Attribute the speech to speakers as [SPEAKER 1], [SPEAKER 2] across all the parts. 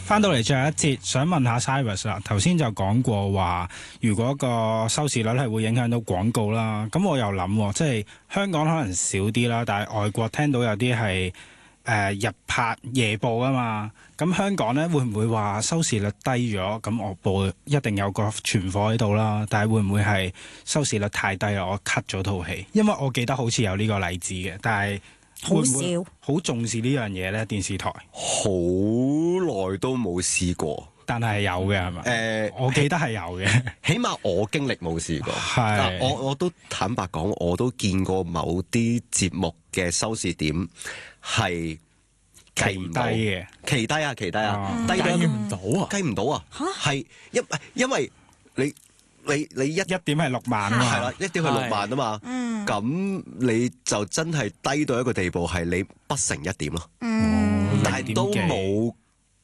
[SPEAKER 1] 翻到嚟最後一節，想問下 Cyrus 啦。頭先就講過話，如果個收視率係會影響到廣告啦。咁我又諗，即係香港可能少啲啦，但係外國聽到有啲係日拍夜播啊嘛。咁香港呢，會唔會話收視率低咗？咁我播一定有個存貨喺度啦。但係會唔會係收視率太低啦？我 cut 咗套戲，因為我記得好似有呢個例子嘅，但係。
[SPEAKER 2] 好少，
[SPEAKER 1] 好重視呢樣嘢呢？電視台
[SPEAKER 3] 好耐都冇試過，
[SPEAKER 1] 但係有嘅係咪？我記得係有嘅，
[SPEAKER 3] 起碼我經歷冇試過。
[SPEAKER 1] 係，
[SPEAKER 3] 我都坦白講，我都見過某啲節目嘅收視點係計唔到
[SPEAKER 1] 嘅，
[SPEAKER 3] 奇低啊，低
[SPEAKER 4] 計唔到啊，
[SPEAKER 3] 計唔到啊，係因為你一點
[SPEAKER 1] 係6萬啊嘛，
[SPEAKER 3] 係啦，一點係6萬啊嘛，咁你就真係低到一個地步，係你不成一點咯，但係都冇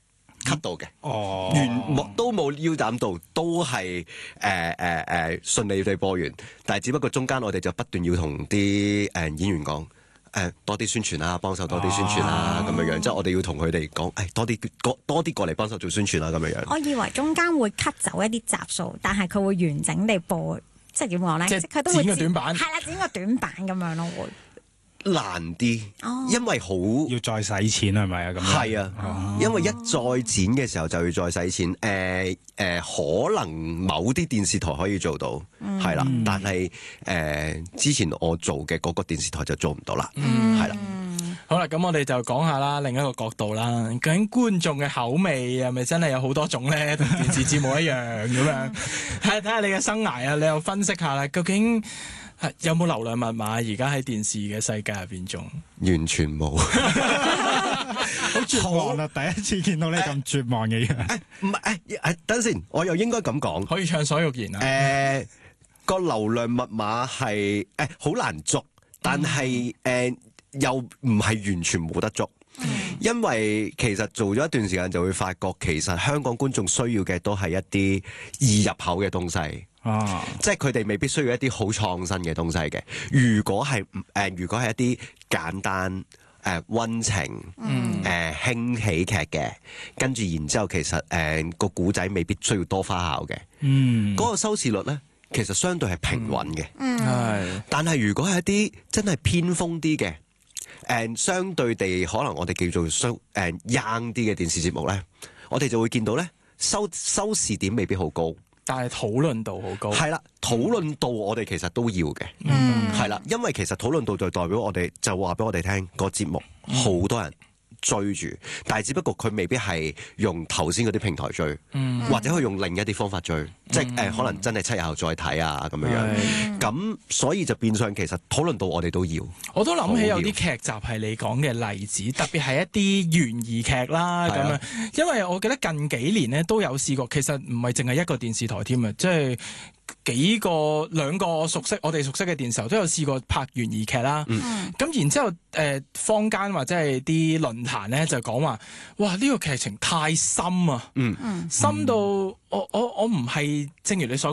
[SPEAKER 3] cut 到嘅，都冇腰斬到，都係順利地播完，但係只不過中間我哋就不斷要同啲演員講。多啲宣傳啦，幫手多啲宣傳啦，咁樣樣，即係我哋要同佢哋講，多啲過嚟幫手做宣傳啦，咁樣樣。
[SPEAKER 2] 我以為中間會 cut 走一啲集數，但係佢會完整地播，即係點講咧？即係佢都會
[SPEAKER 4] 剪個短版，
[SPEAKER 2] 係啦，剪個短版咁樣咯，會
[SPEAKER 3] 難啲，因為好
[SPEAKER 1] 要再使錢係咪啊？咁
[SPEAKER 3] 係啊，因為一再剪嘅時候就要再使錢。可能某啲電視台可以做到，係啦，但係之前我做嘅嗰個電視台就做唔到啦，係啦。
[SPEAKER 4] 好啦，咁我哋就講下啦，另一個角度啦，究竟觀眾嘅口味係咪真係有好多種咧？同電視節目一樣咁樣，睇下你嘅生涯啊，你又分析下啦，究竟有冇流量密碼？而家喺電視嘅世界入邊中，
[SPEAKER 3] 完全冇，
[SPEAKER 1] 好絕望啦！第一次見到你咁絕望嘅樣。
[SPEAKER 3] 唔係，等先，我又應該咁講，
[SPEAKER 4] 可以暢所欲言啊。
[SPEAKER 3] 個流量密碼係好難捉，但係又唔係完全冇得捉，因為其實做咗一段時間就會發覺，其實香港觀眾需要嘅都係一啲易入口嘅東西。即係佢哋未必需要一啲好創新嘅東西嘅。如果係一啲簡單溫情輕喜劇嘅，跟住然之後其實個古仔未必需要多花巧嘅。嗰個收視率咧，其實相對係平穩嘅。但係如果係一啲真係偏鋒啲嘅，相對地可能我哋叫做young 啲嘅電視節目咧，我哋就會見到咧收視點未必好高。
[SPEAKER 4] 但係討論度好高，
[SPEAKER 3] 係啦，討論度我哋其實都要嘅，係啦，因為其實討論度就代表我哋就話俾我哋聽個節目好多人追住，但係只不過佢未必係用頭先嗰啲平台追，或者佢用另一啲方法追，即係可能真係7日後再睇啊咁樣樣。咁所以就變相其實討論到我哋都要。
[SPEAKER 4] 我都諗起有啲劇集係你講嘅例子，特別係一啲懸疑劇啦咁樣。因為我記得近幾年咧都有試過，其實唔係淨係一個電視台添啊，即係兩個我哋熟悉嘅電視台都有試過拍懸疑劇啦。咁然之後坊間或者係啲論壇咧就講話，哇呢個劇情太深啊，深到我唔係正如你所